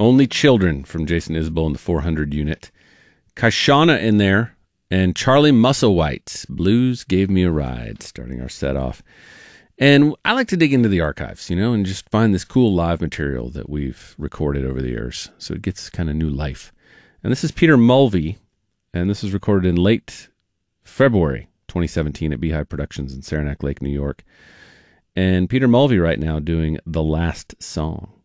Only Children from Jason Isbell and the 400 unit. Kaishana in there, and Charlie Musselwhite's Blues Gave Me a Ride, starting our set off. And I like to dig into the archives, and just find this cool live material that we've recorded over the years, so it gets kind of new life. And this is Peter Mulvey, and this was recorded in late February 2017 at Beehive Productions in Saranac Lake, New York. And Peter Mulvey right now doing The Last Song.